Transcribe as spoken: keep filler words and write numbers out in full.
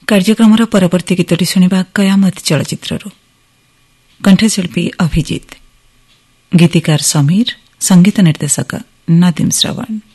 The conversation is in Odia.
କାର୍ଯ୍ୟକ୍ରମର ପରବର୍ତ୍ତୀ ଗୀତଟି ଶୁଣିବା କୟାମତ ଚଳଚ୍ଚିତ୍ରରୁ। କଣ୍ଠଶିଳ୍ପୀ ଅଭିଜିତ, ଗୀତିକାର ସମୀର, ସଙ୍ଗୀତ ନିର୍ଦ୍ଦେଶକ ନଦୀମ ଶ୍ରବଣ।